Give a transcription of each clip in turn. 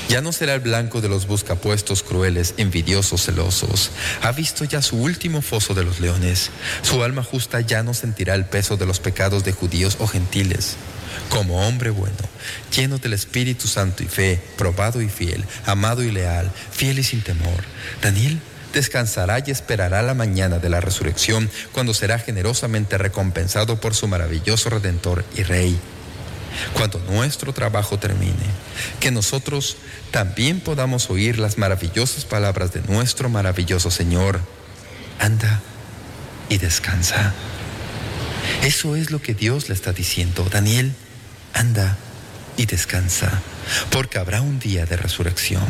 Ya no será el blanco de los buscapuestos crueles, envidiosos, celosos. Ha visto ya su último foso de los leones. Su alma justa ya no sentirá el peso de los pecados de judíos o gentiles. Como hombre bueno, lleno del Espíritu Santo y fe, probado y fiel, amado y leal, fiel y sin temor, Daniel descansará y esperará la mañana de la resurrección, cuando será generosamente recompensado por su maravilloso Redentor y Rey. Cuando nuestro trabajo termine, que nosotros también podamos oír las maravillosas palabras de nuestro maravilloso Señor: anda y descansa. Eso es lo que Dios le está diciendo: Daniel, anda y descansa, porque habrá un día de resurrección.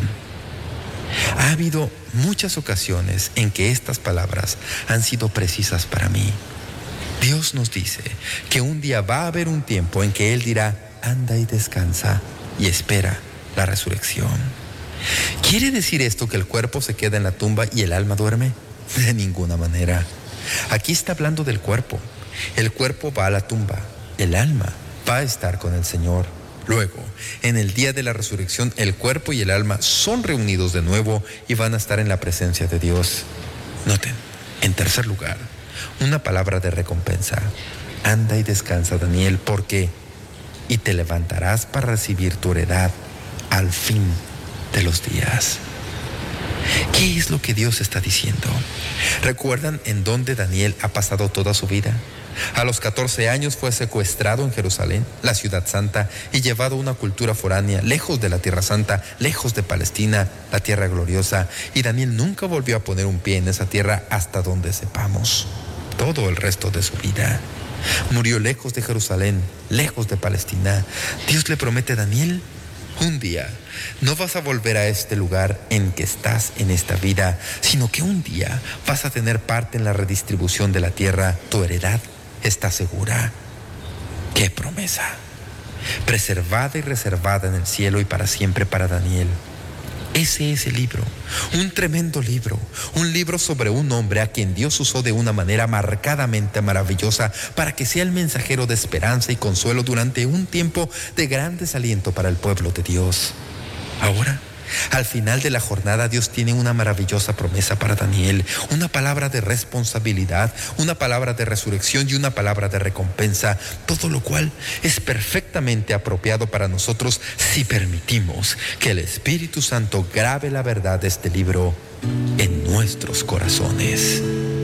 Ha habido muchas ocasiones en que estas palabras han sido precisas para mí. Dios nos dice que un día va a haber un tiempo en que Él dirá: anda y descansa, y espera la resurrección. ¿Quiere decir esto que el cuerpo se queda en la tumba y el alma duerme? De ninguna manera. Aquí está hablando del cuerpo. El cuerpo va a la tumba, el alma va a estar con el Señor. Luego, en el día de la resurrección, el cuerpo y el alma son reunidos de nuevo y van a estar en la presencia de Dios. Noten, en tercer lugar, una palabra de recompensa: anda y descansa, Daniel, porque y te levantarás para recibir tu heredad al fin de los días. ¿Qué es lo que Dios está diciendo? ¿Recuerdan en dónde Daniel ha pasado toda su vida? A los 14 años fue secuestrado en Jerusalén, la ciudad santa, y llevado a una cultura foránea, lejos de la tierra santa, lejos de Palestina, la tierra gloriosa. Y Daniel nunca volvió a poner un pie en esa tierra hasta donde sepamos. Todo el resto de su vida murió lejos de Jerusalén, lejos de Palestina. Dios le promete: Daniel, un día no vas a volver a este lugar en que estás en esta vida, sino que un día vas a tener parte en la redistribución de la tierra. Tu heredad está segura. ¡Qué promesa! Preservada y reservada en el cielo y para siempre para Daniel. Ese es el libro, un tremendo libro, un libro sobre un hombre a quien Dios usó de una manera marcadamente maravillosa para que sea el mensajero de esperanza y consuelo durante un tiempo de gran desaliento para el pueblo de Dios. Ahora, al final de la jornada, Dios tiene una maravillosa promesa para Daniel, una palabra de responsabilidad, una palabra de resurrección y una palabra de recompensa, todo lo cual es perfectamente apropiado para nosotros si permitimos que el Espíritu Santo grabe la verdad de este libro en nuestros corazones.